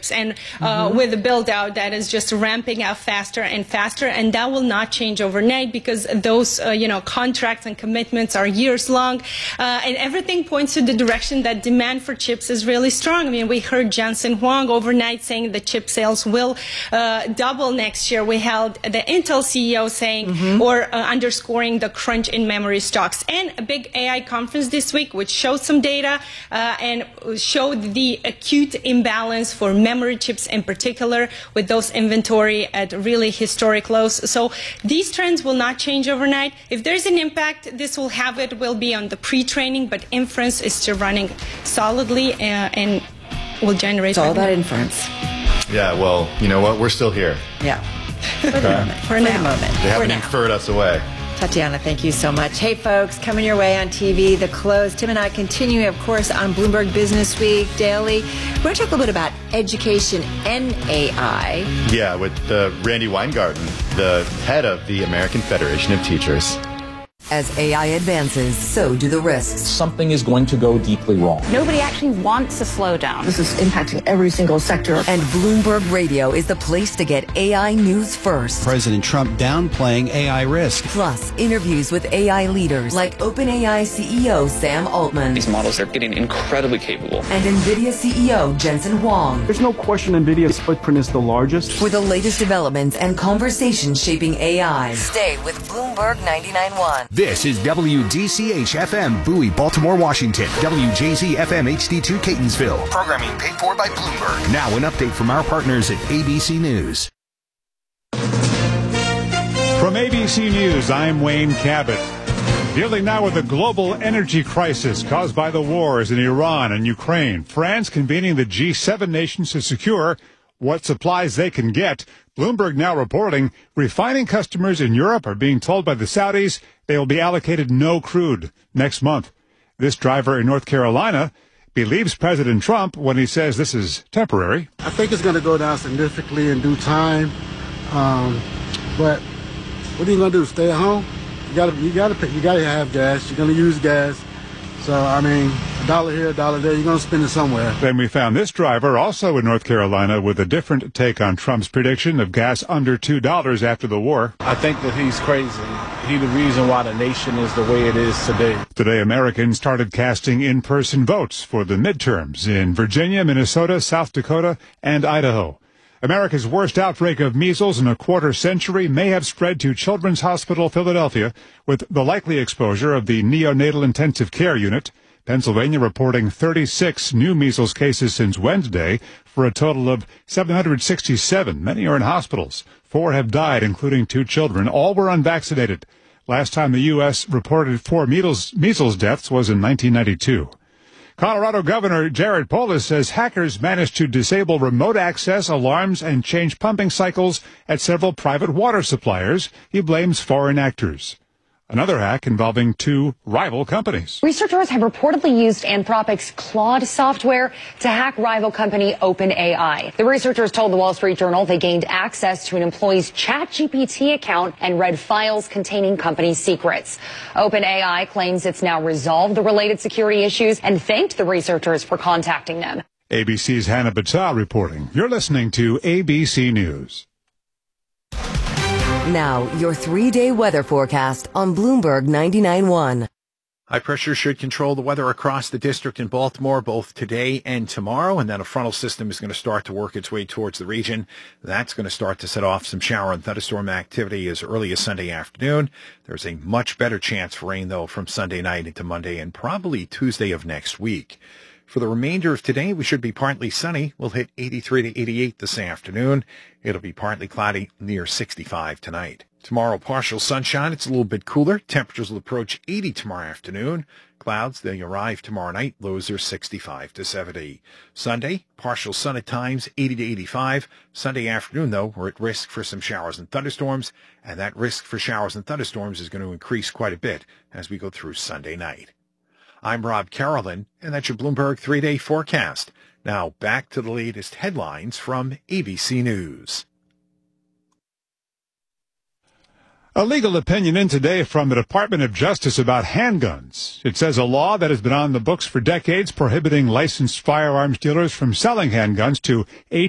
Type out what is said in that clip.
chips, and with the build out that is just ramping up faster and faster, and that will not change overnight because those contracts and commitments are years long, and everything points to the direction that demand for chips is really strong. I mean, we heard Jensen Huang overnight saying the chip sales will double next year. We held the Intel CEO saying or underscoring the crunch in memory stocks, and a big AI conference this week which showed some data and showed the acute imbalance for memory chips in particular, with those inventory at really historic lows. So these trends will not change overnight. If there's an impact, this will be on the pre-training, but inference is still running solidly and will generate. It's all about inference. Yeah, well, you know what? We're still here. Yeah. For the moment. For the moment. They haven't inferred us away. Tatiana, thank you so much. Hey, folks, coming your way on TV, The Close. Tim and I continue, of course, on Bloomberg Business Week Daily. We're going to talk a little bit about education and AI. Yeah, with Randy Weingarten, the head of the American Federation of Teachers. As AI advances, so do the risks. Something is going to go deeply wrong. Nobody actually wants to slow down. This is impacting every single sector. And Bloomberg Radio is the place to get AI news first. President Trump downplaying AI risk. Plus, interviews with AI leaders like OpenAI CEO Sam Altman. These models are getting incredibly capable. And NVIDIA CEO Jensen Huang. There's no question NVIDIA's footprint is the largest. For the latest developments and conversations shaping AI, stay with Bloomberg 99.1. This is WDCH-FM, Bowie, Baltimore, Washington. WJZ-FM HD2, Catonsville. Programming paid for by Bloomberg. Now an update from our partners at ABC News. From ABC News, I'm Wayne Cabot. Dealing now with the global energy crisis caused by the wars in Iran and Ukraine. France convening the G7 nations to secure what supplies they can get. Bloomberg now reporting refining customers in Europe are being told by the Saudis they will be allocated no crude next month. This driver in North Carolina believes President Trump when he says this is temporary. I think it's going to go down significantly in due time. But what are you going to do? Stay at home? You got to have gas. You're going to use gas. So, I mean, $1 here, $1 there, you're going to spend it somewhere. Then we found this driver also in North Carolina with a different take on Trump's prediction of gas under $2 after the war. I think that he's crazy. He's the reason why the nation is the way it is today. Today, Americans started casting in-person votes for the midterms in Virginia, Minnesota, South Dakota, and Idaho. America's worst outbreak of measles in a quarter century may have spread to Children's Hospital Philadelphia with the likely exposure of the neonatal intensive care unit. Pennsylvania reporting 36 new measles cases since Wednesday for a total of 767. Many are in hospitals. 4 have died, including 2 children. All were unvaccinated. Last time the U.S. reported 4 measles deaths was in 1992. Colorado Governor Jared Polis says hackers managed to disable remote access, alarms, and change pumping cycles at several private water suppliers. He blames foreign actors. Another hack involving 2 rival companies. Researchers have reportedly used Anthropic's Claude software to hack rival company OpenAI. The researchers told the Wall Street Journal they gained access to an employee's ChatGPT account and read files containing company secrets. OpenAI claims it's now resolved the related security issues and thanked the researchers for contacting them. ABC's Hannah Battah reporting. You're listening to ABC News. Now, your 3-day weather forecast on Bloomberg 99.1. High pressure should control the weather across the district in Baltimore both today and tomorrow, and then a frontal system is going to start to work its way towards the region. That's going to start to set off some shower and thunderstorm activity as early as Sunday afternoon. There's a much better chance for rain, though, from Sunday night into Monday and probably Tuesday of next week. For the remainder of today, we should be partly sunny. We'll hit 83 to 88 this afternoon. It'll be partly cloudy, near 65 tonight. Tomorrow, partial sunshine. It's a little bit cooler. Temperatures will approach 80 tomorrow afternoon. Clouds, they arrive tomorrow night. Lows are 65 to 70. Sunday, partial sun at times, 80 to 85. Sunday afternoon, though, we're at risk for some showers and thunderstorms, and that risk for showers and thunderstorms is going to increase quite a bit as we go through Sunday night. I'm Rob Carolyn, and that's your Bloomberg 3-day forecast. Now back to the latest headlines from ABC News. A legal opinion in today from the Department of Justice about handguns. It says a law that has been on the books for decades prohibiting licensed firearms dealers from selling handguns to